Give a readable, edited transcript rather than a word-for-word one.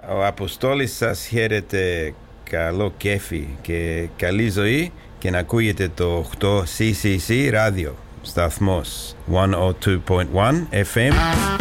Ο Αποστόλης σας χαίρεται. Καλό κέφι και καλή ζωή και να ακούγεται το 8 CCC ράδιο σταθμός 102.1 FM.